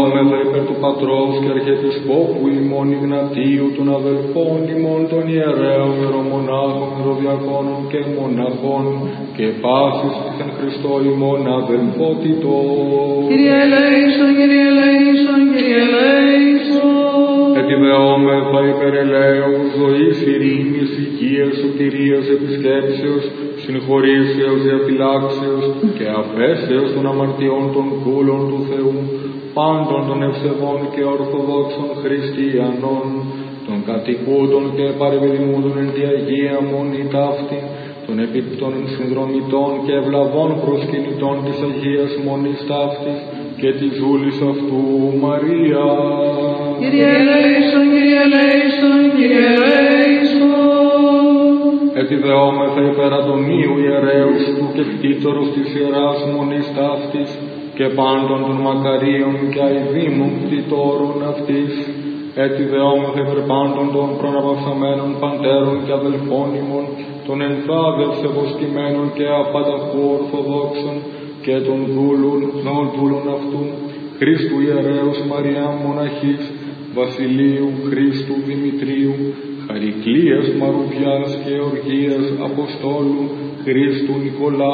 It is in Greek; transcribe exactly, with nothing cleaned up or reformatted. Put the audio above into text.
Δόμεθα υπέρ του Πατρός και Αρχιεπισκόπου ημών Ιγνατίου, των αδελφών ημών των ιερέων, ιερομονάχων, ιεροδιακόνων και μοναχών, και πάσης της εν Χριστώ ημών αδελφότητος. Κύριε ελέησον, Κύριε ελέησον, Κύριε ελέησον. Ετιδεόμεθα υπέρ ελέους, ζωής, ειρήνης, οικίας, σωτηρίας, επισκέψεως, συγχωρήσεως, διαφυλάξεως και αφέσεως των αμαρτιών των δούλων του Θεού, πάντων των ευσεβών και ορθοδόξων χριστιανών, των κατοικούντων και παρεμβημούντων εν τη Αγία Μονή ταύτη, των επιπτών συνδρομητών και ευλαβών προσκυνητών της Αγίας Μονής ταύτης και της ζούλης αυτού Μαρία. Κύριε ελέησον, Κύριε ελέησον, Κύριε ελέησον. Ετιδεόμεθα υπέρ Αντωνίου ιερέους του και κτήτορος της Ιεράς Μονής ταύτης και πάντων των μακαρίων και αηδήμων κτητόρων αυτής. Ετιδεόμεθα υπέρ πάντων των προναπαυσαμένων πατέρων και αδελφών ημών, των ενθάδευσε βοσκημένων και απανταχού ορθοδόξων και των δούλων, των δούλων αυτού, Χρήστου ιερέως Μαριά μοναχής, Βασιλείου Χρήστου Δημητρίου, Χαρικλίας Μαρουβιάς και Οργίας Αποστόλου, Χρήστου Νικολάου,